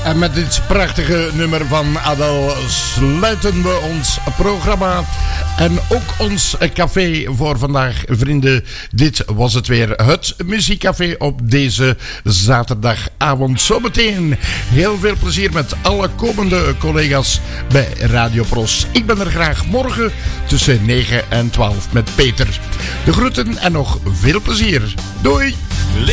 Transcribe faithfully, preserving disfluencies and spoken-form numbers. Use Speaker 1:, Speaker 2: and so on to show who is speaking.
Speaker 1: En met dit prachtige nummer van Adele sluiten we ons programma en ook ons café voor vandaag, vrienden. Dit was het weer, het Muziekcafé op deze zaterdagavond. Zometeen heel veel plezier met alle komende collega's bij Radio Pros. Ik ben er graag morgen tussen negen en twaalf met Peter. De groeten en nog veel plezier. Doei!